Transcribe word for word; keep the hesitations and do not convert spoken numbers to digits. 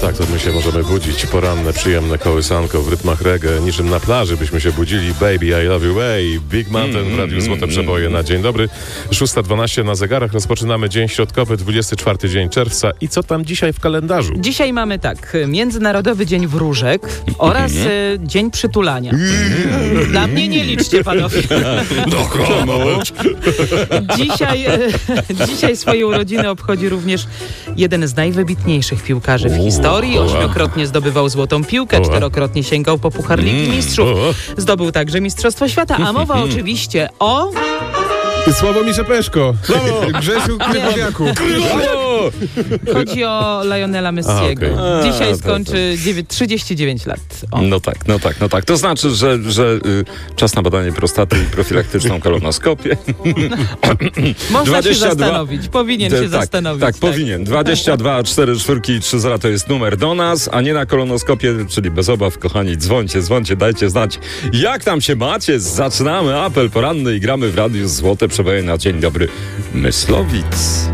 tak, to my się możemy budzić. Poranne, przyjemne kołysanko w rytmach reggae. Niczym na plaży byśmy się budzili. Baby, I love you way. Big Mountain w Radiu Złote Przeboje na dzień dobry. szósta dwanaście na zegarach. Rozpoczynamy dzień środkowy, dwudziesty czwarty dzień czerwca. I co tam dzisiaj w kalendarzu? Dzisiaj mamy tak, Międzynarodowy Dzień Wróżek oraz y, Dzień Przytulania. Dla mnie nie liczcie, panowie. No, Dzisiaj, y, dzisiaj swoje urodziny obchodzi również jeden z najwybitniejszych piłkarzy w historii. Ośmiokrotnie zdobywał złotą piłkę, czterokrotnie sięgał po Puchar Ligi Mistrzów. Zdobył także Mistrzostwo Świata, a mowa oczywiście o... Sławomir Peszko. Grzesiu Krybowiaku. Chodzi o Lionela Messiego. A, okej. Dzisiaj A, skończy dziewię- trzydzieści dziewięć lat. O. No tak, no tak, no tak. To znaczy, że, że y, czas na badanie prostaty i profilaktyczną kolonoskopię. Można dwadzieścia się dwa zastanowić. Powinien Te- się tak, zastanowić. Tak, powinien. dwadzieścia dwa, cztery, cztery, trzy zero to jest numer do nas, a nie na kolonoskopię, czyli bez obaw, kochani, dzwońcie, dzwońcie, dajcie znać, jak tam się macie. Zaczynamy apel poranny i gramy w radiu Złote Przeboje na dzień dobry Myslowic.